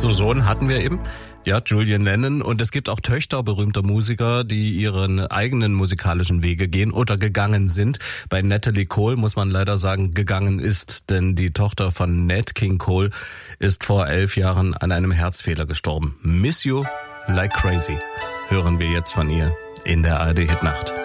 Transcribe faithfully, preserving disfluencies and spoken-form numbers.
So, Sohn hatten wir eben. Ja, Julian Lennon. Und es gibt auch Töchter berühmter Musiker, die ihren eigenen musikalischen Wege gehen oder gegangen sind. Bei Natalie Cole muss man leider sagen, gegangen ist, denn die Tochter von Nat King Cole ist vor elf Jahren an einem Herzfehler gestorben. Miss You Like Crazy hören wir jetzt von ihr in der A R D Hitnacht.